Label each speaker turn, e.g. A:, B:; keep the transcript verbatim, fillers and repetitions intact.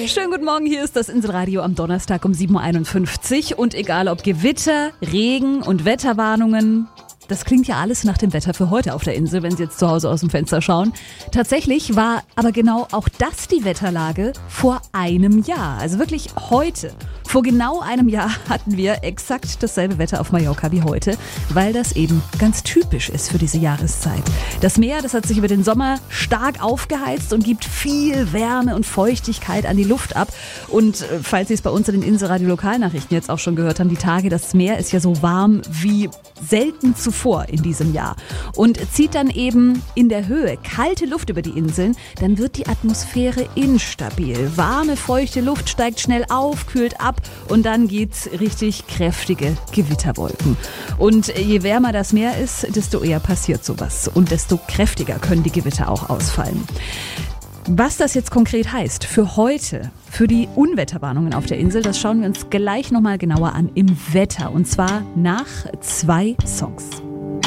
A: Schönen guten Morgen, hier ist das Inselradio am Donnerstag um sieben Uhr einundfünfzig. Und egal ob Gewitter, Regen und Wetterwarnungen, das klingt ja alles nach dem Wetter für heute auf der Insel, wenn Sie jetzt zu Hause aus dem Fenster schauen. Tatsächlich war aber genau auch das die Wetterlage vor einem Jahr. Also wirklich heute. Vor genau einem Jahr hatten wir exakt dasselbe Wetter auf Mallorca wie heute, weil das eben ganz typisch ist für diese Jahreszeit. Das Meer, das hat sich über den Sommer stark aufgeheizt und gibt viel Wärme und Feuchtigkeit an die Luft ab. Und äh, falls Sie es bei uns in den Inselradio-Lokalnachrichten jetzt auch schon gehört haben, die Tage, das Meer ist ja so warm wie selten zuvor in diesem Jahr. Und zieht dann eben in der Höhe kalte Luft über die Inseln, dann wird die Atmosphäre instabil. Warme, feuchte Luft steigt schnell auf, kühlt ab und dann geht's richtig kräftige Gewitterwolken. Und je wärmer das Meer ist, desto eher passiert sowas und desto kräftiger können die Gewitter auch ausfallen. Was das jetzt konkret heißt für heute, für die Unwetterwarnungen auf der Insel, das schauen wir uns gleich nochmal genauer an im Wetter und zwar nach zwei Songs.